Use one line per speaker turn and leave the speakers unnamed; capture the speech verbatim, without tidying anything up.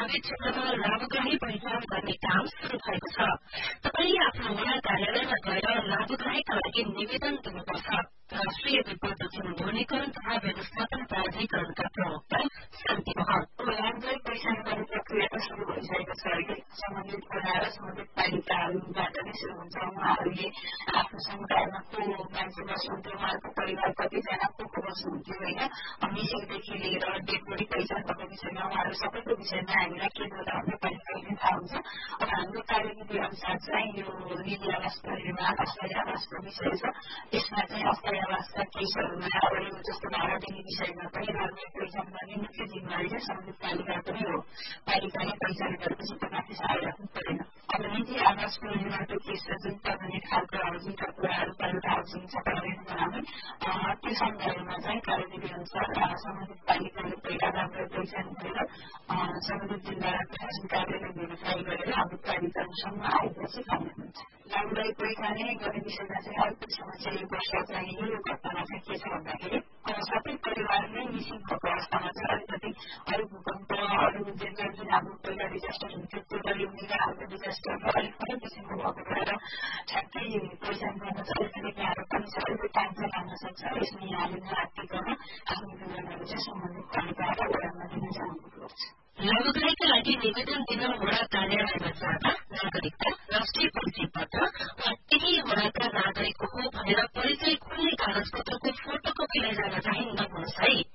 प्रभावित क्षेत्रमा लाभग्राही पहिचान गर्ने काम शुरू भएको छ। तपाईले आफ्नो वडा कार्यालयमा गएर लाभग्राहीका लागि निवेदन दिनुपर्छ। राष्ट्रिय विपद जोखिम न्यूनीकरण तथा व्यवस्थापन प्राधिकरणका प्रवक्ता शान्ति महल
लाभग्राही पहिचान गर्ने प्रक्रिया त शुरू भइसकेको छ। अहिले सम्बन्धित वडा र सम्बन्धित पालिकाहरूबाट नै शुरू हुन्छ। उहाँहरूले आफ्नो समुदायमा को मान्छे बस्नुहुन्थ्यो, उहाँहरूको परिवार कतिजना को को बस्नुहुन्थ्यो होइन, मिसिङदेखि लिएर डेड बोडी पहिचान गर्ने विषयमा उहाँहरू सबैको विषयमा हामीलाई केन्द्र पालिकाले थाहा हुन्छ। अब हाम्रो कार्यविधि अनुसार चाहिँ यो निजी आवासको निर्माण अस्थायी आवासको विषय छ। यसमा चाहिँ अस्थायी आवासका केसहरूमा अब यो जस्तो भाडा दिने विषयमा पनि लाभग्राही पहिचान गर्ने मुख्य जिम्मेवारी चाहिँ सम्बन्धित पालिकाको नै हो। पालिकाले पहिचान गरेपछि त माथि साह्रै राख्नु परेन। अब निजी आवासको निर्माणको केस र जुन पर्ने खालको हाउसिङका कुराहरू पालिका हाउसिङ छ पर्मानेन्ट बनाउने त्यो सन्दर्भमा चाहिँ कार्यविधि अनुसार सम्बन्धित पालिकाले पहिला लाभग्राही पहिचान गरेर सम्बन्धित जिल्ला प्रशासन कार्यालय भेरिफाई गरेर हाम्रो प्राधिकरणसम्म आएपछि कार्य हुन्छ। लाभग्राही पहिचान गर्ने विषयमा चाहिँ अर्को समस्या यो वर्ष चाहिँ यो घटनामा चाहिँ के छ भन्दाखेरि सबै परिवार नै मिसिङ भएको अवस्थामा छ। अलिकति अरू भूकम्प अरू जेनरल जुन हाम्रो पहिला डिजास्टर हुन्थ्यो त्यो गरिउने र हाम्रो डिजास्टर अलिक फरक किसिमको भएको भएर ठ्याक्कै पहिचान गर्न चाहिँ अलिकति गाह्रो पनि छ। अलिकति टाइम चाहिँ लाग्न सक्छ। यसमा यहाँले नआत्तिकन आफ्नो विवरणहरू चाहिँ सम्बन्धित पालिका र वडामा दिन चाहनुपर्छ।
लाभग्राहीका लागि निवेदन दिन वडा कार्यालयमा जाँदा नागरिकता, राष्ट्रिय परिचय पत्र वा त्यही वडाका नागरिक हो भनेर परिचय खुल्ने कागज पत्रको फोटोकपी लैजान चाहिँ नहुनुहोस् है।